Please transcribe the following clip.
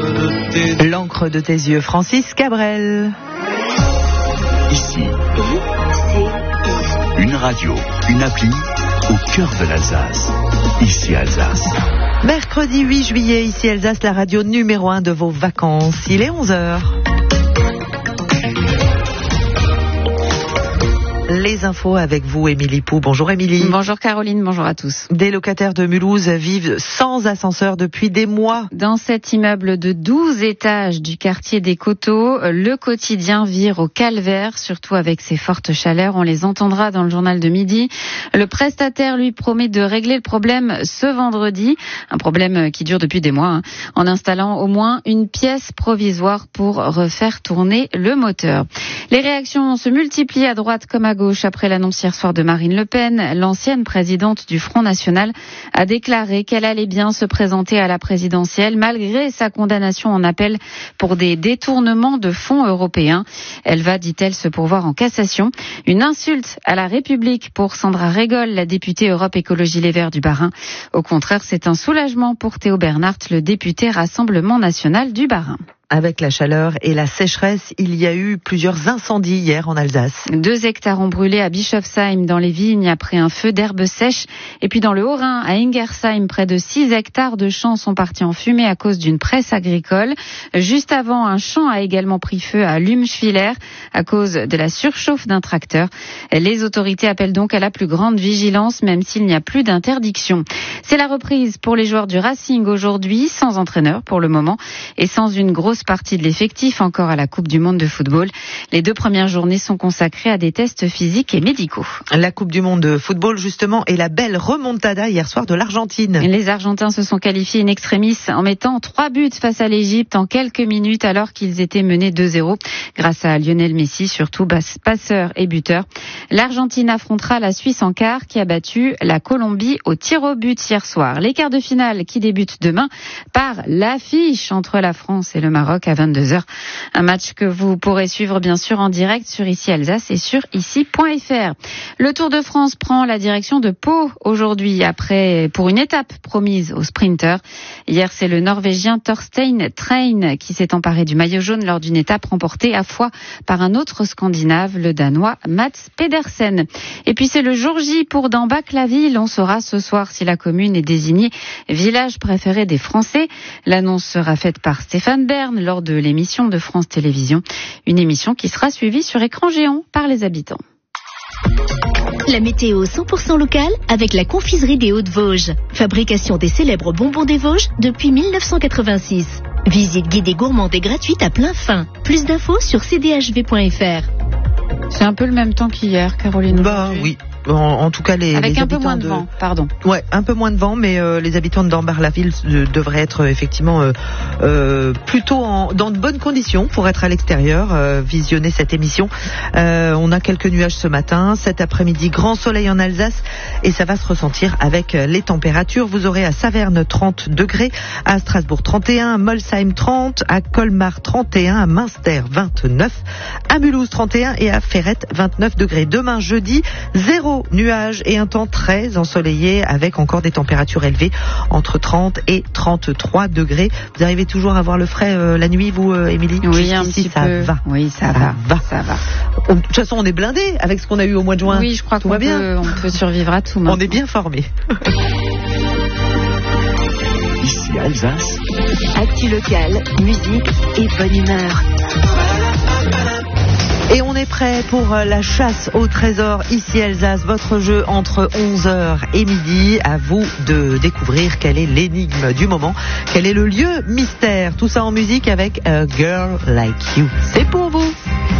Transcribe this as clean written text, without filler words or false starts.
L'encre de tes yeux, Francis Cabrel. Ici, une radio, une appli au cœur de l'Alsace. Ici Alsace. Mercredi 8 juillet, ici Alsace, la radio numéro 1 de vos vacances. Il est 11h. Les infos avec vous, Émilie Pou. Bonjour Émilie. Bonjour Caroline, bonjour à tous. Des locataires de Mulhouse vivent sans ascenseur depuis des mois. Dans cet immeuble de 12 étages du quartier des Coteaux, le quotidien vire au calvaire, surtout avec ces fortes chaleurs. On les entendra dans le journal de midi. Le prestataire lui promet de régler le problème ce vendredi. Un problème qui dure depuis des mois, en installant au moins une pièce provisoire pour refaire tourner le moteur. Les réactions se multiplient à droite comme à gauche après l'annonce hier soir de Marine Le Pen. L'ancienne présidente du Front National a déclaré qu'elle allait bien se présenter à la présidentielle malgré sa condamnation en appel pour des détournements de fonds européens. Elle va, dit-elle, se pourvoir en cassation. Une insulte à la République pour Sandra Régol, la députée Europe Écologie Les Verts du Bas-Rhin. Au contraire, c'est un soulagement pour Théo Bernhardt, le député Rassemblement National du Bas-Rhin. Avec la chaleur et la sécheresse, il y a eu plusieurs incendies hier en Alsace. 2 hectares ont brûlé à Bischofsheim dans les vignes après un feu d'herbe sèche. Et puis dans le Haut-Rhin, à Ingersheim, près de 6 hectares de champs sont partis en fumée à cause d'une presse agricole. Juste avant, un champ a également pris feu à Lumschwiller à cause de la surchauffe d'un tracteur. Les autorités appellent donc à la plus grande vigilance, même s'il n'y a plus d'interdiction. C'est la reprise pour les joueurs du Racing aujourd'hui, sans entraîneur pour le moment et sans une grosse partie de l'effectif encore à la Coupe du Monde de football. Les 2 premières journées sont consacrées à des tests physiques et médicaux. La Coupe du Monde de football, justement, et la belle remontada hier soir de l'Argentine. Les Argentins se sont qualifiés in extremis en mettant 3 buts face à l'Égypte en quelques minutes alors qu'ils étaient menés 2-0 grâce à Lionel Messi, surtout passeur et buteur. L'Argentine affrontera la Suisse en quart qui a battu la Colombie au tir au but hier soir. Les quarts de finale qui débutent demain par l'affiche entre la France et le Maroc à 22h. Un match que vous pourrez suivre bien sûr en direct sur Ici Alsace et sur ici.fr. Le Tour de France prend la direction de Pau aujourd'hui pour une étape promise aux sprinteurs. Hier, c'est le Norvégien Thorstein Train qui s'est emparé du maillot jaune lors d'une étape remportée à fois par un autre Scandinave, le Danois Mats Pedersen. Et puis c'est le jour J pour Dambach-la-Ville. On saura ce soir si la commune est désignée village préféré des Français. L'annonce sera faite par Stéphane Bern lors de l'émission de France Télévisions. Une émission qui sera suivie sur écran géant par les habitants. La météo 100% locale avec la confiserie des Hauts-de-Vosges. Fabrication des célèbres bonbons des Vosges depuis 1986. Visite guidée gourmande et gratuite à plein fin. Plus d'infos sur cdhv.fr. C'est un peu le même temps qu'hier, Caroline. Oui. En tout cas, avec les un peu moins de de vent, pardon. Ouais, un peu moins de vent, mais les habitants de Dambach-la-Ville devraient être effectivement plutôt dans de bonnes conditions pour être à l'extérieur, visionner cette émission. On a quelques nuages ce matin, cet après-midi, grand soleil en Alsace et ça va se ressentir avec les températures. Vous aurez à Saverne 30 degrés, à Strasbourg 31, à Molsheim 30, à Colmar 31, à Münster 29, à Mulhouse 31 et à Ferrette 29 degrés. Demain jeudi, 0 nuages et un temps très ensoleillé avec encore des températures élevées entre 30 et 33 degrés. Vous arrivez toujours à avoir le frais la nuit, vous, Émilie? Oui, un petit ça peu. Va. Oui, ça va. De toute façon, on est blindés avec ce qu'on a eu au mois de juin. Oui, je crois qu'on peut survivre à tout maintenant. On est bien formés. Ici Alsace. Actu locale, musique et bonne humeur. Et on est prêt pour la chasse au trésor ici Alsace, votre jeu entre 11h et midi. À vous de découvrir quelle est l'énigme du moment, quel est le lieu mystère. Tout ça en musique avec A Girl Like You. C'est pour vous.